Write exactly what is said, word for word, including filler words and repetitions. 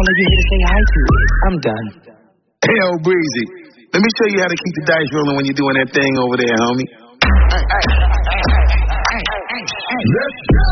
all of you here to say hi to it. I'm done. Hey, yo, Breezy, let me show you how to keep the dice rolling when you're doing that thing over there, homie. Hey, hey, hey, hey, hey, hey, hey. Let's go.